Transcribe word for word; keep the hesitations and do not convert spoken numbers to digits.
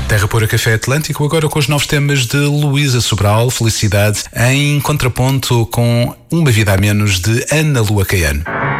Terra Pura Café Atlântico, agora com os novos temas de Luísa Sobral, Felicidade, em contraponto com Uma Vida a Menos de Ana Lua Caiano.